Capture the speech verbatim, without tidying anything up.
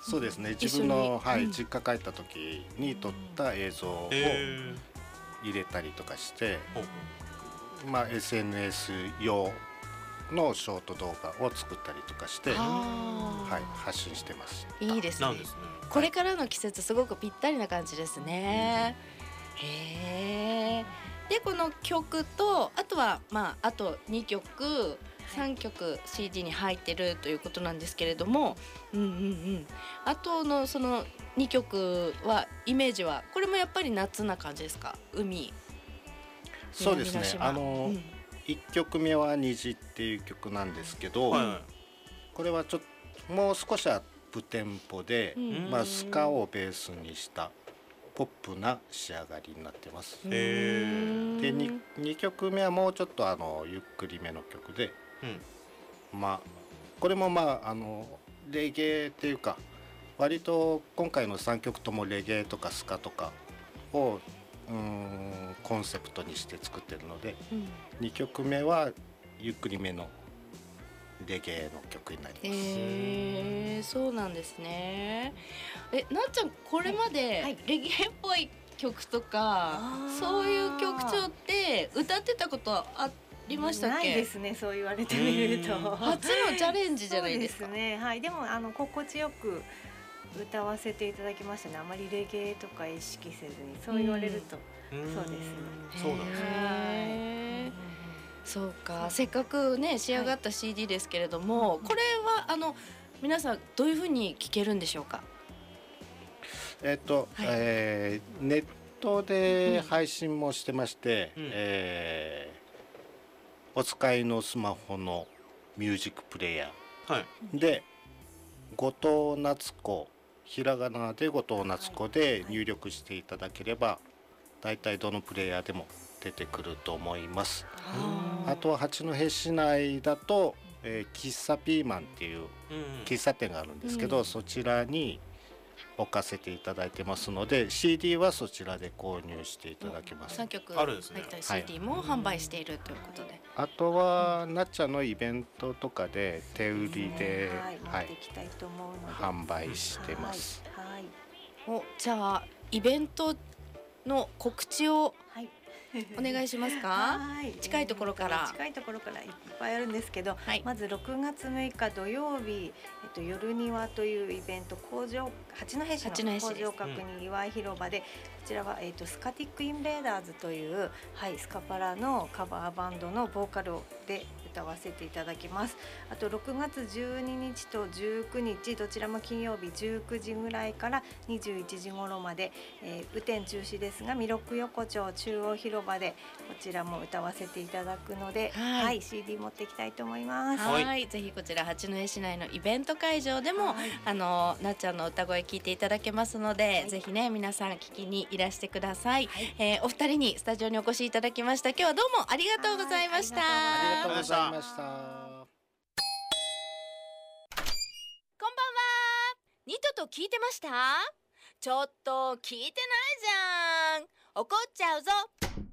そうですね、自分の、はい、実家帰った時に撮った映像を入れたりとかして、まあ、エスエヌエス 用のショート動画を作ったりとかして、はい、発信してます。 いいですね。これからの季節すごくぴったりな感じですね。へー。でこの曲とあとは、まあ、あとにきょくさんきょく シーディー に入ってるということなんですけれども、うんうんうん、あとのそのにきょくはイメージはこれもやっぱり夏な感じですか？海。 そうですね、あの、うん、いっきょくめは虹っていう曲なんですけど、はい、これはちょっともう少しアップテンポで、うん、まあ、スカをベースにしたポップな仕上がりになってます。へで 2, にきょくめはもうちょっとあのゆっくりめの曲で、うん、まあこれもまああのレゲエっていうか割と今回のさんきょくともレゲエとかスカとかをうーんコンセプトにして作ってるので、うん、にきょくめはゆっくりめのレゲエの曲になります。 えー、そうなんですね。え、なっちゃんこれまでレゲエっぽい曲とか、はい、そういう曲調って歌ってたことありましたっけ？ ないですね、そう言われてみると初のチャレンジじゃないですか。 そうですね、はい、でもあの心地よく歌わせていただきましたね。あまりレゲエとか意識せずにそう言われると、うん、そうですね。 そうなんですね。 そうか、せっかくね仕上がった シーディー ですけれども、はい、これはあの皆さんどういうふうに聴けるんでしょうか？ えっと、はい、えー、ネットで配信もしてまして、うん、えー、お使いのスマホのミュージックプレイヤー、はい、で後藤夏子、ひらがなで後藤夏子で入力していただければ、だいたいどのプレイヤーでも出てくると思います。あとは八戸市内だと、えー、喫茶ピーマンっていう喫茶店があるんですけど、うん、そちらに置かせていただいてますので シーディー はそちらで購入していただけます。 さんきょく入った シーディー も販売しているということで、はい、 あとは、うん、なっちゃんのイベントとかで手売りで、 はい、持っていきたいと思うので販売してます。 はいはい、 お、じゃあイベントの告知をお願いしますか？はい、近いところから、 えー、近いところからいっぱいあるんですけど、はい、まずろくがつむいか土曜日、えっと、夜庭というイベント、工場八戸市の工場角に岩井広場で、こちらは、えっと、スカティックインベーダーズという、はい、スカパラのカバーバンドのボーカルで歌わせていただきます。あとろくがつじゅうににちとじゅうくにち、どちらも金曜日じゅうくじぐらいからにじゅういちじ頃まで、えー、雨天中止ですが弥勒横丁中央広場でこちらも歌わせていただくので、はいはい、シーディー 持っていきたいと思います。 はい、はい、ぜひこちら八戸市内のイベント会場でも、はい、あのなっちゃんの歌声聞いていただけますので、はい、ぜひね皆さん聞きにいらしてください。はい、えー、お二人にスタジオにお越しいただきました。今日はどうもありがとうございました。 ありがとうございました。こんばんは。ニトと聞いてました？ちょっと聞いてないじゃん。怒っちゃうぞ。